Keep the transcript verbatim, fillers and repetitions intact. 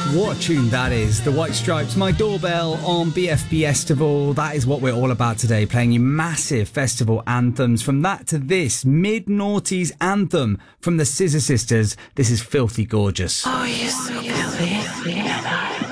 What a tune that is. The White Stripes, My Doorbell on B F B Festival. That is what we're all about today, playing you massive festival anthems. From that to this, mid-noughties anthem from the Scissor Sisters. This is Filthy Gorgeous. Oh, you're so filthy.